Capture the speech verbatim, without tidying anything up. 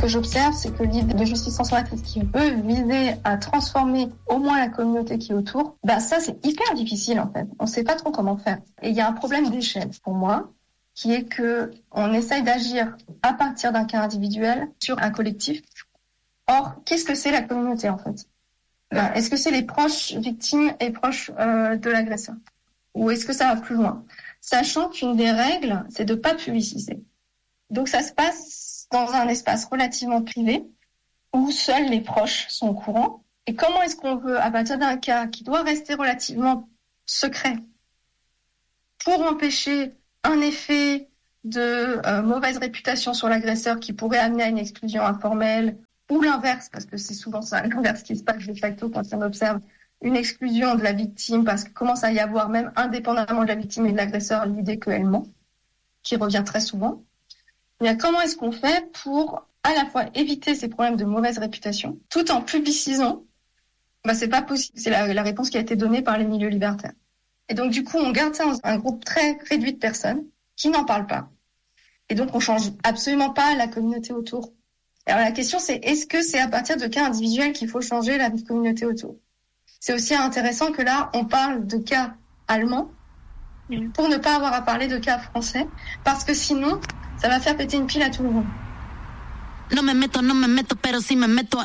que j'observe, c'est que l'idée de justice transformatrice qui veut viser à transformer au moins la communauté qui est autour, ben ça c'est hyper difficile en fait. On ne sait pas trop comment faire. Et il y a un problème d'échelle pour moi, qui est que on essaye d'agir à partir d'un cas individuel sur un collectif. Or, qu'est-ce que c'est la communauté en fait? Ben, est-ce que c'est les proches victimes et proches euh, de l'agresseur? Ou est-ce que ça va plus loin? Sachant qu'une des règles, c'est de ne pas publiciser. Donc ça se passe dans un espace relativement privé, où seuls les proches sont au courant. Et comment est-ce qu'on veut, à partir d'un cas qui doit rester relativement secret, pour empêcher un effet de euh, mauvaise réputation sur l'agresseur qui pourrait amener à une exclusion informelle, ou l'inverse, parce que c'est souvent ça, l'inverse qui se passe de facto quand on observe une exclusion de la victime, parce qu'il commence à y avoir, même indépendamment de la victime et de l'agresseur, l'idée qu'elle ment, qui revient très souvent. Mais comment est-ce qu'on fait pour à la fois éviter ces problèmes de mauvaise réputation, tout en publicisant? Bah, c'est pas possible. C'est la, la réponse qui a été donnée par les milieux libertaires. Et donc, du coup, on garde ça dans un groupe très réduit de personnes qui n'en parlent pas. Et donc, on change absolument pas la communauté autour. Alors, la question, c'est est-ce que c'est à partir de cas individuels qu'il faut changer la communauté autour? C'est aussi intéressant que là, on parle de cas allemands pour ne pas avoir à parler de cas français, parce que sinon, ça va faire péter une pile à tout le monde. No me meto, no me meto, pero si me meto,